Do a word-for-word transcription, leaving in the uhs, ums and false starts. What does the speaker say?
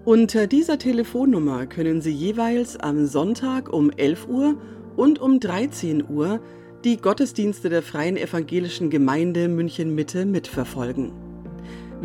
Unter dieser Telefonnummer können Sie jeweils am Sonntag um elf Uhr und um dreizehn Uhr die Gottesdienste der Freien Evangelischen Gemeinde München Mitte mitverfolgen.